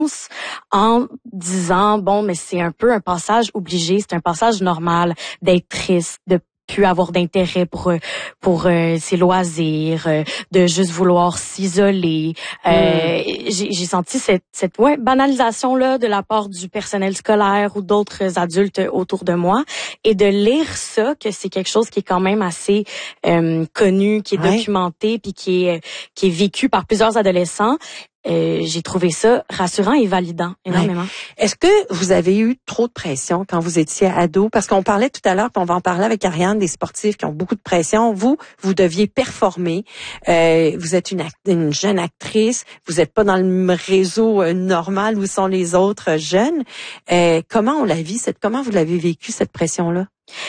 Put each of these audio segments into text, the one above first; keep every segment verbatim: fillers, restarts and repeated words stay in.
en disant, bon, mais c'est un peu un passage obligé, c'est un passage normal d'être triste, de plus avoir d'intérêt pour pour euh, ses loisirs, euh, de juste vouloir s'isoler. Euh, mm. j'ai, j'ai senti cette cette ouais, banalisation là de la part du personnel scolaire ou d'autres adultes autour de moi, et de lire ça, que c'est quelque chose qui est quand même assez euh, connu, qui est ouais. documenté, puis qui est qui est vécu par plusieurs adolescents. Euh, j'ai trouvé ça rassurant et validant énormément. Ouais. Est-ce que vous avez eu trop de pression quand vous étiez ado? Parce qu'on parlait tout à l'heure, puis on va en parler avec Ariane, des sportifs qui ont beaucoup de pression. Vous, vous deviez performer. Euh, vous êtes une, act- une jeune actrice. Vous n'êtes pas dans le réseau euh, normal où sont les autres jeunes. Euh, comment on la vit? Cette, comment vous l'avez vécu, cette pression-là?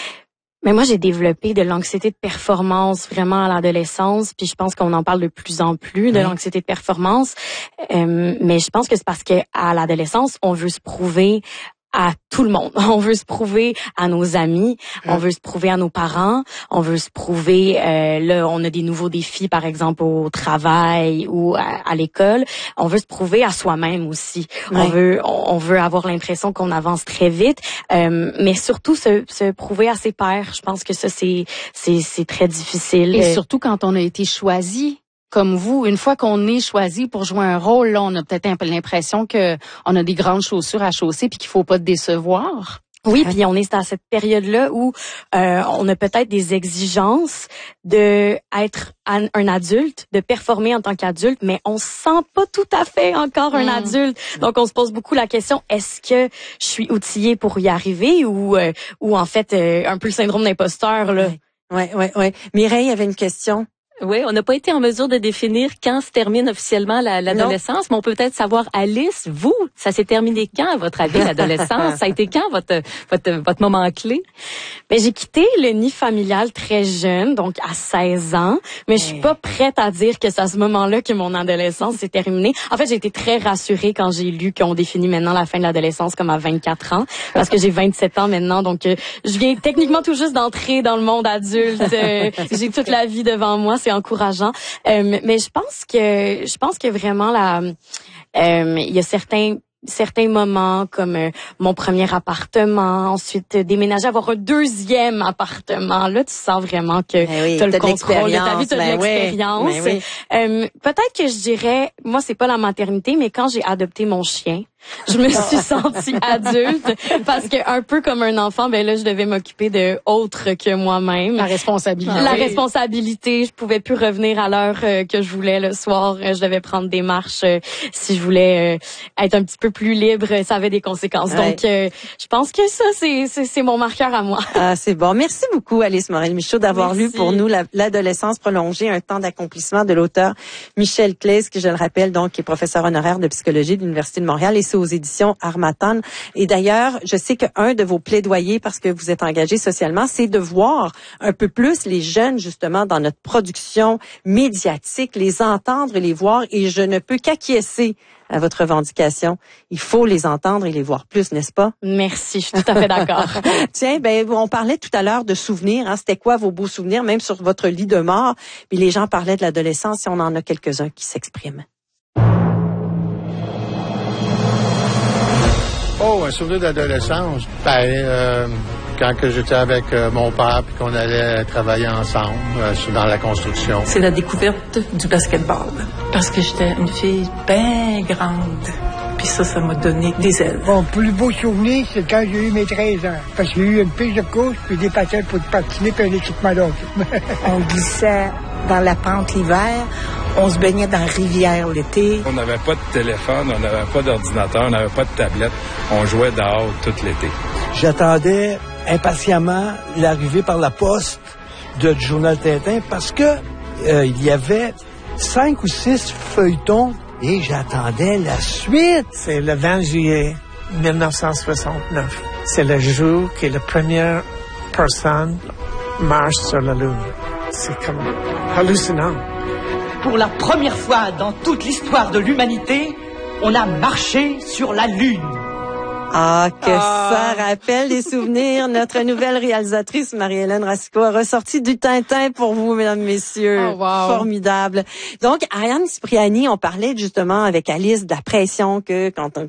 Mais moi, j'ai développé de l'anxiété de performance vraiment à l'adolescence, puis je pense qu'on en parle de plus en plus de oui. l'anxiété de performance. Euh, mais je pense que c'est parce que à l'adolescence, on veut se prouver à tout le monde. On veut se prouver à nos amis, mmh. on veut se prouver à nos parents, on veut se prouver, euh, là, on a des nouveaux défis, par exemple, au travail ou à, à l'école. On veut se prouver à soi-même aussi. Mmh. On veut on, on veut avoir l'impression qu'on avance très vite, euh, mais surtout se, se prouver à ses pairs. Je pense que ça, c'est, c'est, c'est très difficile. Et surtout quand on a été choisi. Comme vous, une fois qu'on est choisi pour jouer un rôle, là, on a peut-être un peu l'impression que on a des grandes chaussures à chausser puis qu'il faut pas décevoir. Oui, puis on est à cette période-là où euh, on a peut-être des exigences de être un adulte, de performer en tant qu'adulte, mais on se sent pas tout à fait encore un mmh. adulte. Donc on se pose beaucoup la question, est-ce que je suis outillée pour y arriver ou euh, ou en fait euh, un peu le syndrome d'imposteur là. Ouais, ouais, ouais. Mireille avait une question. Oui, on n'a pas été en mesure de définir quand se termine officiellement la, l'adolescence, non. mais on peut peut-être savoir, Alice, vous, ça s'est terminé quand, à votre avis, l'adolescence? Ça a été quand votre votre votre moment clé? Ben, j'ai quitté le nid familial très jeune, donc à seize ans, mais je suis pas prête à dire que c'est à ce moment-là que mon adolescence s'est terminée. En fait, j'ai été très rassurée quand j'ai lu qu'on définit maintenant la fin de l'adolescence comme à vingt-quatre ans, parce que j'ai vingt-sept ans maintenant, donc euh, je viens techniquement tout juste d'entrer dans le monde adulte. Euh, j'ai toute la vie devant moi, c'est encourageant. Euh, mais je pense que je pense que vraiment la euh, il y a certains certains moments comme euh, mon premier appartement, ensuite euh, déménager, avoir un deuxième appartement. Là, tu sens vraiment que ben oui, tu as le contrôle de ta vie, tu as ben de l'expérience. Oui, ben oui. euh, peut-être que je dirais, moi, c'est pas la maternité, mais quand j'ai adopté mon chien, je me suis sentie adulte parce que un peu comme un enfant, ben là je devais m'occuper de autre que moi-même. La responsabilité. La responsabilité, je pouvais plus revenir à l'heure euh, que je voulais le soir, je devais prendre des marches euh, si je voulais euh, être un petit peu plus libre, ça avait des conséquences. Ouais. Donc euh, je pense que ça c'est c'est c'est mon marqueur à moi. Ah, c'est bon. Merci beaucoup Alice Morel-Michaud d'avoir Merci. lu pour nous la, l'adolescence prolongée, un temps d'accomplissement de l'auteur Michel Claise, qui je le rappelle donc est professeur honoraire de psychologie de l'Université de Montréal, et aux éditions Harmattan. Et d'ailleurs, je sais qu'un de vos plaidoyers, parce que vous êtes engagé socialement, c'est de voir un peu plus les jeunes, justement, dans notre production médiatique, les entendre et les voir. Et je ne peux qu'acquiescer à votre revendication. Il faut les entendre et les voir plus, n'est-ce pas? Merci, je suis tout à fait d'accord. Tiens, ben on parlait tout à l'heure de souvenirs. Hein, c'était quoi vos beaux souvenirs, même sur votre lit de mort? Puis les gens parlaient de l'adolescence, si on en a quelques-uns qui s'expriment. Oh, un souvenir d'adolescence. Ben, euh, quand que j'étais avec euh, mon père puis qu'on allait travailler ensemble euh, dans la construction. C'est la découverte du basketball. Parce que j'étais une fille bien grande. Puis ça, ça m'a donné des ailes. Mon plus beau souvenir, c'est quand j'ai eu mes treize ans. Parce que j'ai eu une piste de course, puis des patins pour patiner, puis un équipement d'hockey. On glissait dans la pente l'hiver. On se baignait dans la rivière l'été. On n'avait pas de téléphone, on n'avait pas d'ordinateur, on n'avait pas de tablette. On jouait dehors tout l'été. J'attendais impatiemment l'arrivée par la poste de du Journal Tintin parce que euh, il y avait cinq ou six feuilletons et j'attendais la suite. C'est le vingt juillet dix-neuf cent soixante-neuf. C'est le jour que la première personne marche sur la Lune. C'est comme hallucinant. Pour la première fois dans toute l'histoire de l'humanité, on a marché sur la Lune. Ah, que ah. ça rappelle des souvenirs. Notre nouvelle réalisatrice, Marie-Hélène Racicot, a ressorti du Tintin pour vous, mesdames, messieurs. Oh, wow. Formidable. Donc, Ariane Cipriani, on parlait justement avec Alice de la pression que quand on,